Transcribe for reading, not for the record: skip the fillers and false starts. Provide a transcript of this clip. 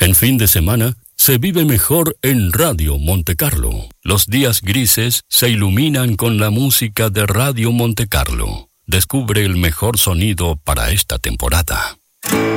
En fin de semana, se vive mejor en Radio Montecarlo. Los días grises se iluminan con la música de Radio Montecarlo. Descubre el mejor sonido para esta temporada.